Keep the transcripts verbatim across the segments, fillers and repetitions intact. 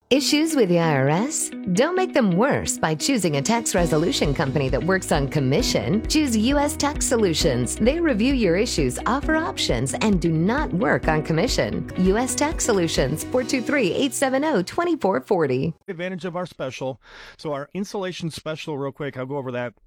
Issues with the I R S? Don't make them worse by choosing a tax resolution company that works on commission. Choose U S Tax Solutions. They review your issues, offer options, and do not work on commission. U S Tax Solutions, four two three, eight seven zero, two four four zero. Advantage of our special. So our insulation special, real quick, I'll go over that.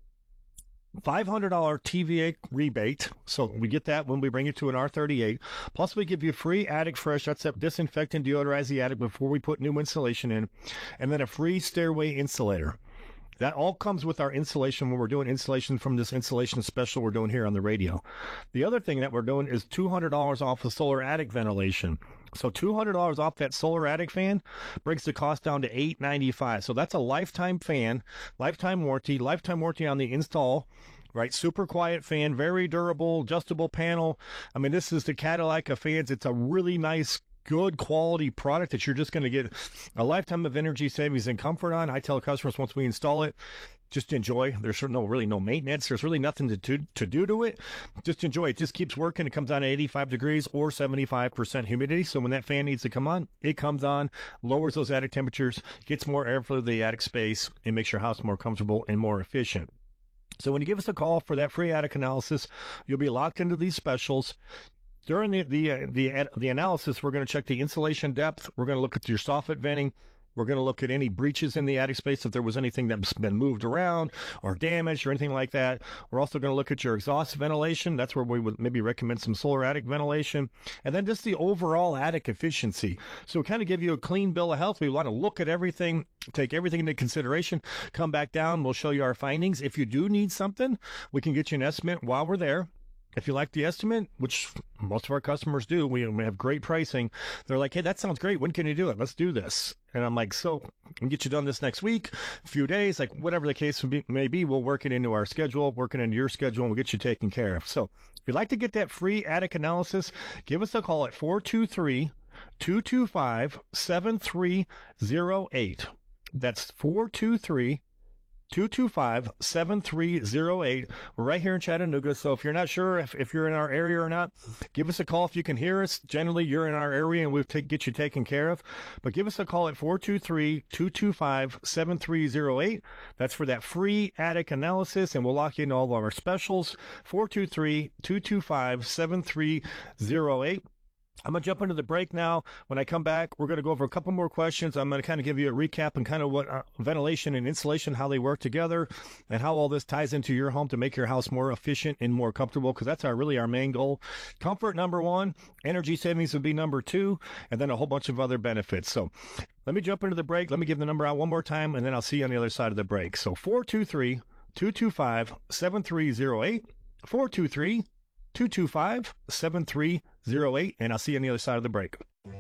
five hundred dollars T V A rebate, so we get that when we bring it to an R thirty-eight. Plus, we give you free Attic Fresh. That's that disinfect and deodorize the attic before we put new insulation in. And then a free stairway insulator. That all comes with our insulation when we're doing insulation from this insulation special we're doing here on the radio. The other thing that we're doing is two hundred dollars off of solar attic ventilation. So two hundred dollars off that solar attic fan brings the cost down to eight ninety-five. So that's a lifetime fan, lifetime warranty, lifetime warranty on the install, right? Super quiet fan, very durable, adjustable panel. I mean, this is the Cadillac of fans. It's a really nice, good quality product that you're just going to get a lifetime of energy savings and comfort on. I tell customers once we install it, just enjoy. There's no really no maintenance. There's really nothing to, to to do to it. Just enjoy. It just keeps working. It comes on at eighty-five degrees or seventy-five percent humidity. So when that fan needs to come on, it comes on, lowers those attic temperatures, gets more airflow to the attic space, and makes your house more comfortable and more efficient. So when you give us a call for that free attic analysis, you'll be locked into these specials. During the the uh, the, the analysis, we're going to check the insulation depth. We're going to look at your soffit venting. We're going to look at any breaches in the attic space, if there was anything that's been moved around or damaged or anything like that. We're also going to look at your exhaust ventilation. That's where we would maybe recommend some solar attic ventilation. And then just the overall attic efficiency. So kind of give you a clean bill of health. We want to look at everything, take everything into consideration, come back down. We'll show you our findings. If you do need something, we can get you an estimate while we're there. If you like the estimate, which most of our customers do, we have great pricing. They're like, hey, that sounds great. When can you do it? Let's do this. And I'm like, so I can get you done this next week, a few days, like whatever the case may be, we'll work it into our schedule, work it into your schedule, and we'll get you taken care of. So if you'd like to get that free attic analysis, give us a call at four two three, two two five, seven three zero eight. That's four two three, two two five, seven three zero eight. We're right here in Chattanooga. So if you're not sure if, if you're in our area or not, give us a call if you can hear us. Generally, you're in our area and we'll take, get you taken care of. But give us a call at four two three, two two five, seven three zero eight. That's for that free attic analysis, and we'll lock in all of our specials. four two three, two two five, seven three zero eight. I'm going to jump into the break now. When I come back, we're going to go over a couple more questions. I'm going to kind of give you a recap and kind of what uh, ventilation and insulation, how they work together, and how all this ties into your home to make your house more efficient and more comfortable, because that's our really our main goal. Comfort, number one. Energy savings would be number two, and then a whole bunch of other benefits. So let me jump into the break. Let me give the number out one more time, and then I'll see you on the other side of the break. So four two three, two two five, seven three zero eight, four two three, two two five, seven three zero eight, and I'll see you on the other side of the break.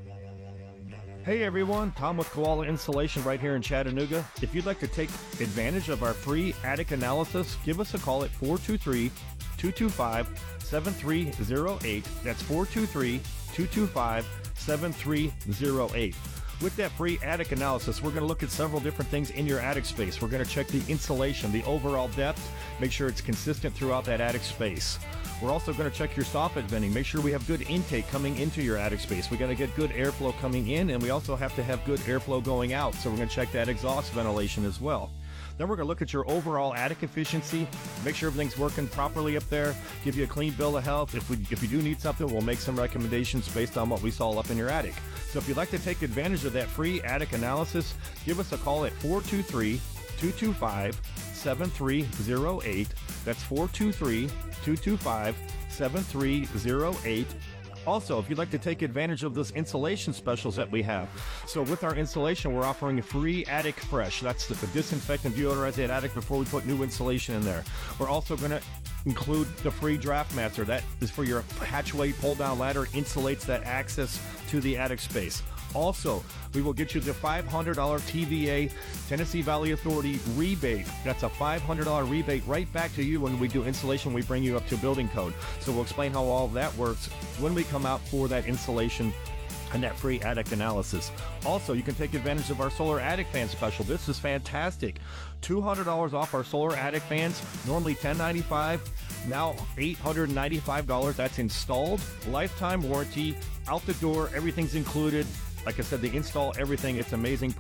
Hey everyone, Tom with Koala Insulation right here in Chattanooga. If you'd like to take advantage of our free attic analysis, give us a call at four two three, two two five, seven three zero eight. That's four two three, two two five, seven three zero eight. With that free attic analysis, we're going to look at several different things in your attic space. We're going to check the insulation, the overall depth, make sure it's consistent throughout that attic space. We're also going to check your soffit venting, make sure we have good intake coming into your attic space. We got to get good airflow coming in, and we also have to have good airflow going out. So we're going to check that exhaust ventilation as well. Then we're going to look at your overall attic efficiency, make sure everything's working properly up there, give you a clean bill of health. If we if you do need something, we'll make some recommendations based on what we saw up in your attic. So if you'd like to take advantage of that free attic analysis, give us a call at four two three, two two five, seven three zero eight. That's four two three, two two five, seven three zero eight. Also, if you'd like to take advantage of those insulation specials that we have. So with our insulation, we're offering a free Attic Fresh. That's the disinfect and deodorize that attic before we put new insulation in there. We're also going to include the free Draft Master. That is for your hatchway pull-down ladder, insulates that access to the attic space. Also, we will get you the five hundred dollars T V A, Tennessee Valley Authority rebate. That's a five hundred dollars rebate right back to you when we do insulation. We bring you up to building code. So we'll explain how all of that works when we come out for that insulation and that free attic analysis. Also, you can take advantage of our solar attic fan special. This is fantastic. two hundred dollars off our solar attic fans, normally ten ninety-five, now eight hundred ninety-five dollars. That's installed, lifetime warranty, out the door, everything's included. Like I said, the install, everything, it's amazing.